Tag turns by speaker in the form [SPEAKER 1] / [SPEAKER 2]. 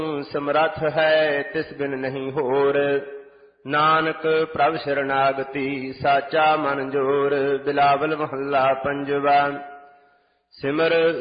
[SPEAKER 1] ਸਮਰੱਥ ਹੈ ਤਿਸ ਬਿਨ ਨਹੀਂ ਹੋਰ। ਨਾਨਕ ਪ੍ਰਭ ਸ਼ਰਨਾਗਤੀ ਸਾਚਾ ਮਨ ਜੋਰ। ਬਿਲਾਵਲ ਮਹੱਲਾ ਪੰਜਵਾ। ਸਿਮਰ